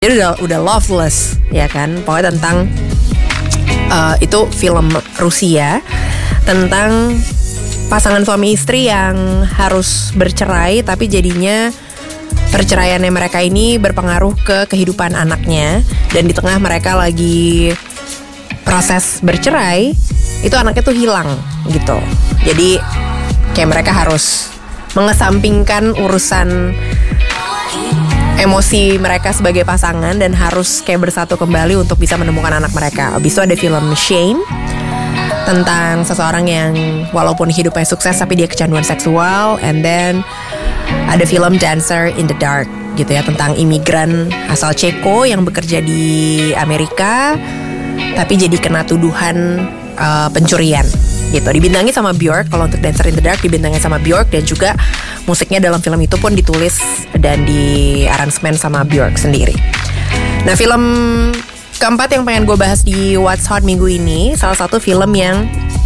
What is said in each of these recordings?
Jadi udah loveless ya kan. Pokoknya tentang itu film Rusia tentang pasangan suami istri yang harus bercerai, tapi jadinya perceraiannya mereka ini berpengaruh ke kehidupan anaknya. Dan di tengah mereka lagi proses bercerai, itu anaknya tuh hilang gitu. Jadi kayak mereka harus mengesampingkan urusan emosi mereka sebagai pasangan dan harus kayak bersatu kembali untuk bisa menemukan anak mereka. Abis itu ada film Shame tentang seseorang yang walaupun hidupnya sukses tapi dia kecanduan seksual. And then ada film Dancer in the Dark gitu ya, tentang imigran asal Ceko yang bekerja di Amerika tapi jadi kena tuduhan pencurian gitu. Dibintangi sama Björk. Kalau untuk Dancer in the Dark dibintangi sama Björk, dan juga musiknya dalam film itu pun ditulis dan di aransemen sama Björk sendiri. Nah, film keempat yang pengen gue bahas di What's Hot minggu ini, salah satu film yang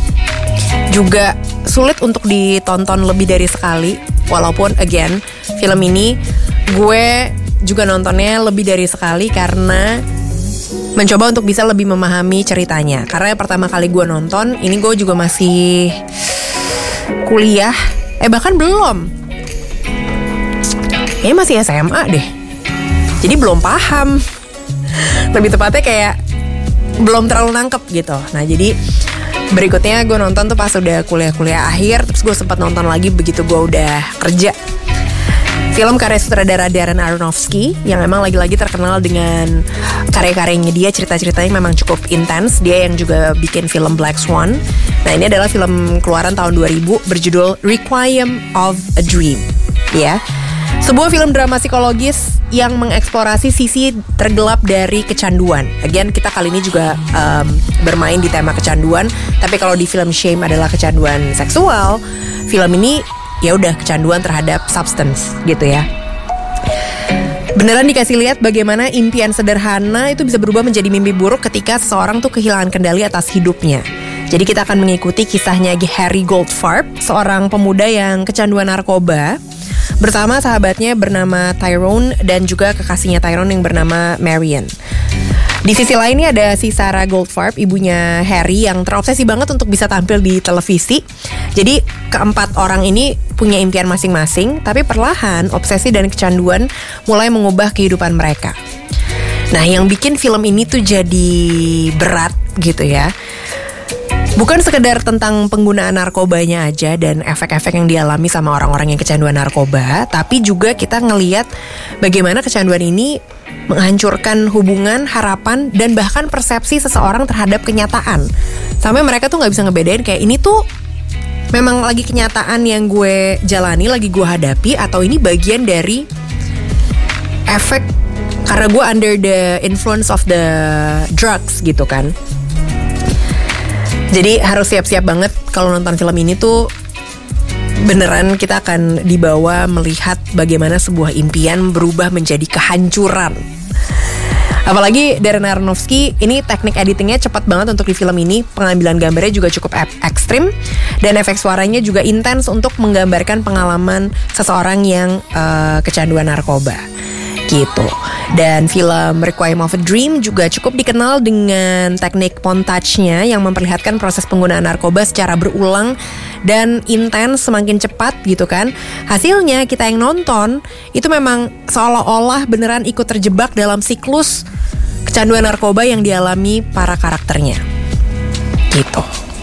juga sulit untuk ditonton lebih dari sekali. Walaupun again, film ini gue juga nontonnya lebih dari sekali karena mencoba untuk bisa lebih memahami ceritanya. Karena pertama kali gue nonton, ini gue juga masih kuliah. Bahkan belum. Kayaknya masih SMA deh. Jadi belum paham. Lebih tepatnya kayak belum terlalu nangkep gitu. Nah, jadi berikutnya gue nonton tuh pas udah kuliah akhir. Terus gue sempat nonton lagi begitu gue udah kerja. Film karya sutradara Darren Aronofsky yang memang lagi-lagi terkenal dengan karya-karyanya dia, cerita-ceritanya memang cukup intens. Dia yang juga bikin film Black Swan. Nah, ini adalah film keluaran tahun 2000 berjudul Requiem of a Dream. Ya, sebuah film drama psikologis yang mengeksplorasi sisi tergelap dari kecanduan. Again, kita kali ini juga bermain di tema kecanduan. Tapi kalau di film Shame adalah kecanduan seksual, film ini ya udah kecanduan terhadap substance gitu ya. Beneran dikasih lihat bagaimana impian sederhana itu bisa berubah menjadi mimpi buruk ketika seseorang tuh kehilangan kendali atas hidupnya. Jadi kita akan mengikuti kisahnya Harry Goldfarb, seorang pemuda yang kecanduan narkoba, bersama sahabatnya bernama Tyrone dan juga kekasihnya Tyrone yang bernama Marion. Di sisi lainnya ada si Sarah Goldfarb, ibunya Harry, yang terobsesi banget untuk bisa tampil di televisi. Jadi keempat orang ini punya impian masing-masing, tapi perlahan obsesi dan kecanduan mulai mengubah kehidupan mereka. Nah, yang bikin film ini tuh jadi berat gitu ya, bukan sekedar tentang penggunaan narkobanya aja dan efek-efek yang dialami sama orang-orang yang kecanduan narkoba, tapi juga kita ngelihat bagaimana kecanduan ini menghancurkan hubungan, harapan, dan bahkan persepsi seseorang terhadap kenyataan. Sampai mereka tuh gak bisa ngebedain kayak ini tuh memang lagi kenyataan yang gue jalani, lagi gue hadapi, atau ini bagian dari efek karena gue under the influence of the drugs gitu kan. Jadi harus siap-siap banget kalau nonton film ini tuh. Beneran kita akan dibawa melihat bagaimana sebuah impian berubah menjadi kehancuran. Apalagi Darren Aronofsky, ini teknik editingnya cepat banget untuk di film ini. Pengambilan gambarnya juga cukup ekstrim, dan efek suaranya juga intens untuk menggambarkan pengalaman seseorang yang kecanduan narkoba gitu. Dan film Requiem of a Dream juga cukup dikenal dengan teknik montage-nya yang memperlihatkan proses penggunaan narkoba secara berulang dan intens, semakin cepat gitu kan. Hasilnya kita yang nonton itu memang seolah-olah beneran ikut terjebak dalam siklus kecanduan narkoba yang dialami para karakternya gitu.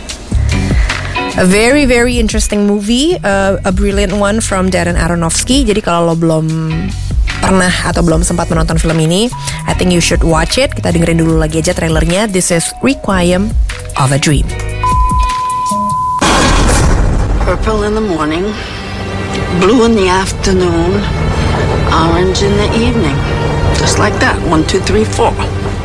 A very very interesting movie, a brilliant one from Darren Aronofsky. Jadi kalau lo belum pernah atau belum sempat menonton film ini, I think you should watch it. Kita dengerin dulu lagi aja trailernya. This is Requiem of a Dream. Purple in the morning, blue in the afternoon, orange in the evening. Just like that, 1, 2, 3, 4.